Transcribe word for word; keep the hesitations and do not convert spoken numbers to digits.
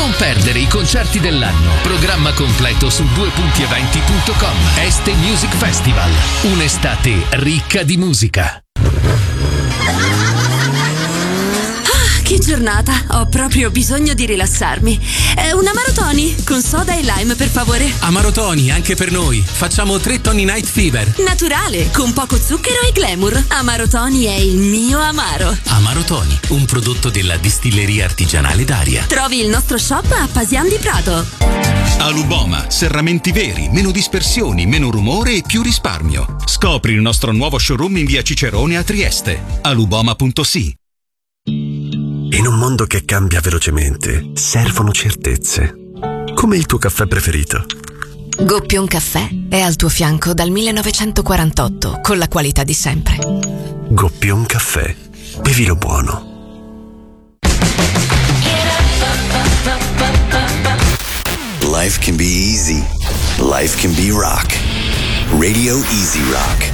Non perdere i concerti dell'anno. Programma completo su due punti eventi punto com. Este Music Festival. Un'estate ricca di musica. Che giornata, ho proprio bisogno di rilassarmi. Eh, un Amaro Tony con soda e lime, per favore. Amaro Tony, anche per noi. Facciamo tre Tony Night Fever. Naturale, con poco zucchero e glamour. Amaro Tony è il mio amaro. Amaro Tony, un prodotto della distilleria artigianale Daria. Trovi il nostro shop a Pasian di Prato. Aluboma, serramenti veri, meno dispersioni, meno rumore e più risparmio. Scopri il nostro nuovo showroom in via Cicerone a Trieste. aluboma punto si. In un mondo che cambia velocemente, servono certezze. Come il tuo caffè preferito. Goppion Caffè è al tuo fianco dal millenovecentoquarantotto, con la qualità di sempre. Goppion Caffè. Bevilo buono. Life can be easy. Life can be rock. Radio Easy Rock.